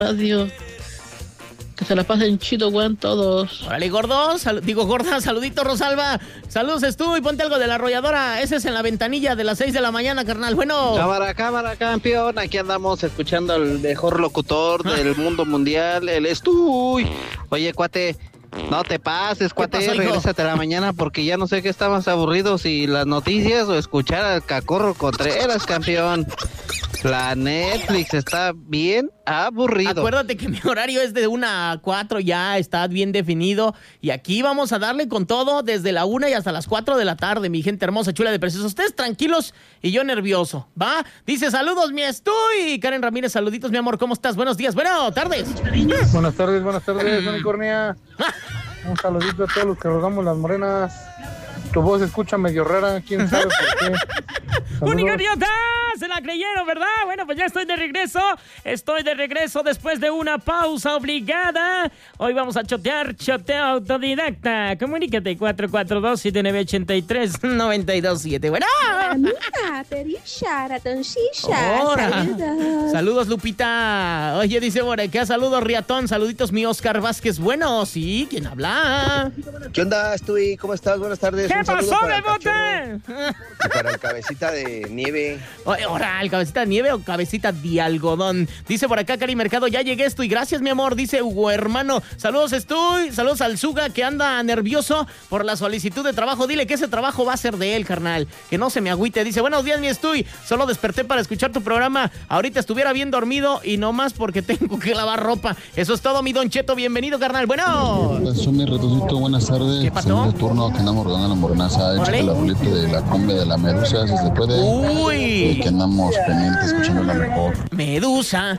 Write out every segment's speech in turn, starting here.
radio. Que se la pasen chido, weón, todos. Órale, gordo, gorda, saludito, Rosalba. Saludos, tú, y ponte algo de La Arrolladora. Ese es en la ventanilla de las 6 de la mañana, carnal. Bueno. Cámara, campeón. Aquí andamos escuchando al mejor locutor del mundo mundial, el Estuy. Oye, cuate, no te pases, cuate, pasó, regrésate a la mañana porque ya no sé qué está más aburrido, si las noticias o escuchar al Cacorro Contreras, campeón. La Netflix está bien aburrido. Acuérdate que mi horario es de 1 a 4, ya está bien definido. Y aquí vamos a darle con todo desde la 1 y hasta las 4 de la tarde, mi gente hermosa, chula de preciosa. Ustedes tranquilos y yo nervioso, ¿va? Dice, saludos, mi Estuy. Karen Ramírez, saluditos, mi amor, ¿cómo estás? Buenos días, tardes. Buenas tardes, unicornia. Un saludito a todos los que rodamos las morenas. Tu voz se escucha medio rara, quién sabe por qué. ¡Unicorniota! Se la creyeron, ¿verdad? Bueno, pues ya estoy de regreso. Estoy de regreso después de una pausa obligada. Hoy vamos a choteo autodidacta. Comunícate 442-7983-927. Bueno. Ahora. Saludos, Lupita. Oye, dice por acá, saludos, Riatón. Saluditos, mi Oscar Vázquez. Bueno, sí, ¿quién habla? ¿Qué onda, Estuy? ¿Cómo estás? Buenas tardes. ¿Qué pasó, Bebote? Y para el cabecita de nieve. Ahora, ¿el cabecita de nieve o cabecita de algodón? Dice por acá, Cari Mercado, ya llegué, Estuy. Gracias, mi amor. Dice Hugo Hermano. Saludos, Estuy. Saludos al Zuga, que anda nervioso por la solicitud de trabajo. Dile que ese trabajo va a ser de él, carnal. Que no se me agüite. Dice, buenos días, mi Estuy. Solo desperté para escuchar tu programa. Ahorita estuviera bien dormido y no más porque tengo que lavar ropa. Eso es todo, mi Don Cheto. Bienvenido, carnal. Bueno. Soy mi ratoncito. Buenas tardes. ¿Qué pasó? Es el turno que andamos rodando la morenaza. Échate la bolita de la cumbia de la medusa, si se puede. Uy. Que andamos pendientes escuchando la mejor. Medusa,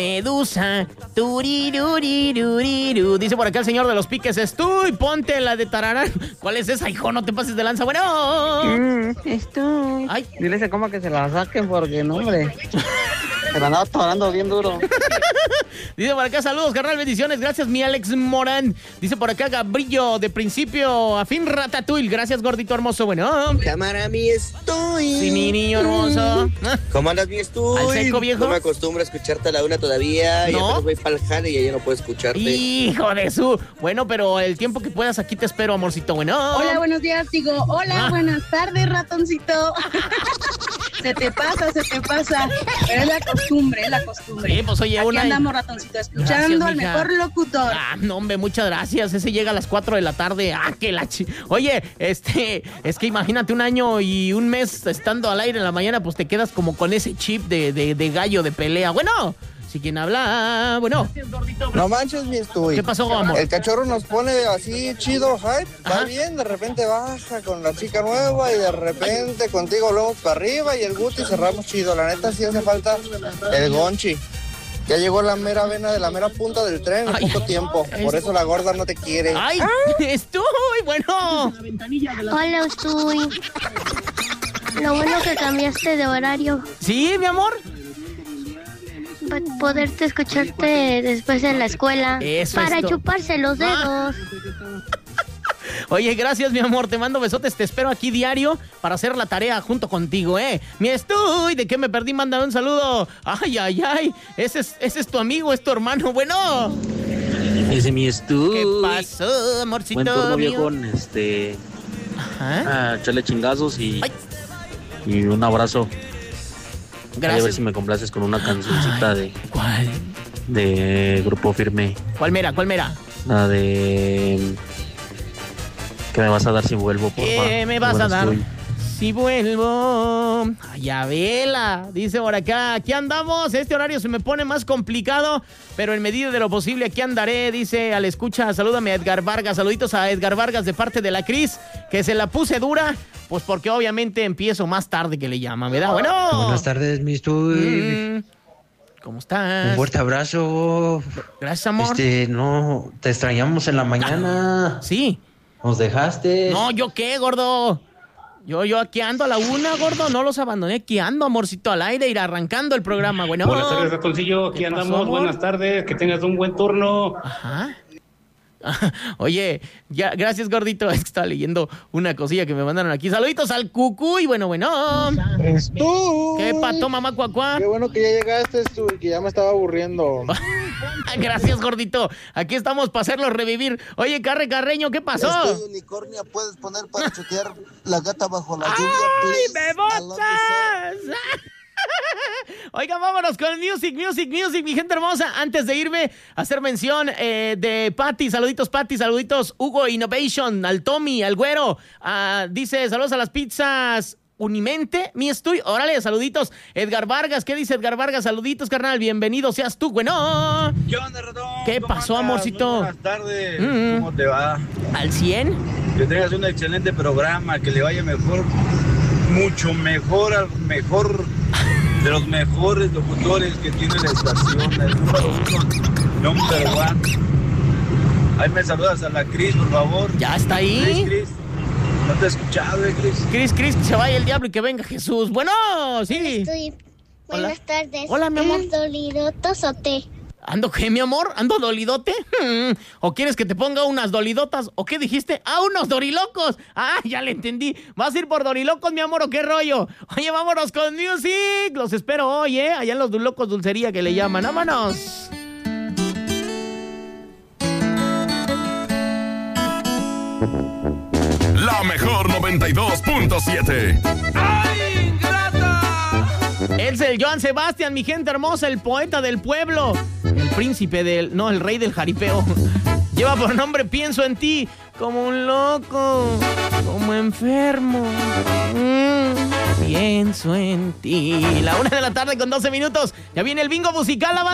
turiruriru. Dice por acá el señor de los piques, Estuy, ponte la de tararán. ¿Cuál es esa, hijo? No te pases de lanza. Bueno. Estuy. Ay. Dile cómo que se la saquen porque, no, hombre. Se la andaba atorando bien duro. Dice por acá, saludos, carnal, bendiciones. Gracias, mi Alex Morán. Dice por acá, Gabrillo, de principio a fin, Ratatouille. Gracias, gordito hermoso. Bueno. Cámara, mi Estuy. Sí, mi niño hermoso. ¿Cómo andas, mi Estuy? ¿Al seco, viejo? No me acostumbro a escucharte a la 1 todavía. ¿No? Y apenas voy para el jale y ya no puedo escucharte. Hijo de su. Bueno, pero el tiempo que puedas aquí te espero, amorcito. Bueno. Hola, buenos días. Digo, hola, buenas tardes, ratoncito. Se te pasa. Pero es la costumbre, Sí, pues oye, aquí andamos, ratoncito, escuchando al mejor locutor. No, hombre, muchas gracias. Ese llega a las 4 de la tarde. Oye, es que imagínate un año y un mes estando al aire en la mañana, pues te quedas como con ese chip de gallo de pelea. Bueno, si quien habla, bueno. No manches, mi Estuy. ¿Qué pasó, amor? El cachorro nos pone así chido, hype. Va bien, de repente baja con la chica nueva y de repente contigo luego para arriba y el Guti cerramos chido. La neta sí hace falta el Gonchi. Ya llegó la mera vena de la mera punta del tren en poco tiempo. Por eso la gorda no te quiere. ¡Ay! ¡Estuy! Bueno. Hola, Estuy. Lo bueno que cambiaste de horario. ¿Sí, mi amor? Para poderte escucharte después en la escuela. Eso para es chuparse los dedos. Oye, gracias, mi amor. Te mando besotes. Te espero aquí diario para hacer la tarea junto contigo, ¿eh? Mi Estuy, ¿de qué me perdí? Mándame un saludo. Ay. Ese es tu amigo, es tu hermano. Bueno. Ese mi Estuy. ¿Qué pasó, amorcito? Buen turno, mío? viejón. Ajá. Echarle chingazos y un abrazo. Gracias. A ver si me complaces con una cancioncita de... ¿Cuál? De Grupo Firme. ¿Cuál mera? La de... ¿Qué me vas a dar si vuelvo, por favor? ¿Qué me vas a dar si vuelvo? Ay, a vela. Dice por acá, aquí andamos. Este horario se me pone más complicado, pero en medida de lo posible aquí andaré. Dice al escucha, salúdame a Edgar Vargas. Saluditos a Edgar Vargas de parte de la Cris, que se la puse dura. Pues porque obviamente empiezo más tarde que le llaman, ¿verdad? Bueno. Buenas tardes, mi Estuy. ¿Cómo estás? Un fuerte abrazo. Gracias, amor. No, te extrañamos en la mañana. Sí. Nos dejaste. No, ¿yo qué, gordo? Yo aquí ando a la 1, gordo. No los abandoné. Aquí ando, amorcito, al aire, ir arrancando el programa. Bueno. Buenas tardes, ratoncillo. Aquí andamos. Buenas tardes. Que tengas un buen turno. Ajá. Oye, ya, gracias, gordito. Es que estaba leyendo una cosilla que me mandaron aquí. Saluditos al Cucuy. Bueno. Es tú. ¿Qué pato, mamá cuacuá? Qué bueno que ya llegaste, tú, que ya me estaba aburriendo. Gracias, gordito. Aquí estamos para hacerlos revivir. Oye, Carreño, ¿qué pasó? Unicornia, ¿puedes poner para chotear la gata bajo la lluvia? ¡Ay, me botas! Oigan, vámonos con music, mi gente hermosa. Antes de irme, hacer mención de Patty. Saluditos, Patty. Saluditos, Hugo Innovation, al Tommy, al Güero. Dice, saludos a las pizzas Unimente, mi estoy. Órale, saluditos. Edgar Vargas, ¿qué dice Edgar Vargas? Saluditos, carnal. Bienvenido seas tú, bueno. ¿Qué onda, Ratón? ¿Qué pasó, amorcito? Muy buenas tardes. ¿Cómo te va? ¿Al 100? Que tengas un excelente programa, que le vaya mejor, mucho mejor, al mejor de los mejores locutores que tiene la estación, el número 1, number one. Ahí me saludas a la Cris, por favor. Ya está ahí. Cris. No te he escuchado, Cris. Cris, que se vaya el diablo y que venga Jesús. Bueno, sí. Buenas tardes. Hola, mi amor. ¿Andas dolidotos o té? ¿Ando qué, mi amor? ¿Ando dolidote? ¿O quieres que te ponga unas dolidotas? ¿O qué dijiste? ¡Ah, unos dorilocos! ¡Ah, ya le entendí! ¿Vas a ir por dorilocos, mi amor, o qué rollo? Oye, vámonos con music. Los espero hoy, allá en los Dulocos Dulcería que le llaman. ¡Vámonos! La mejor 92.7. ¡Ay, ingrata! Es el Joan Sebastián, mi gente hermosa, el poeta del pueblo. El príncipe del... No, el rey del jaripeo. Lleva por nombre Pienso en ti. Como un loco, como enfermo. Pienso en ti. 1:00 p.m. Ya viene el bingo musical, la banda.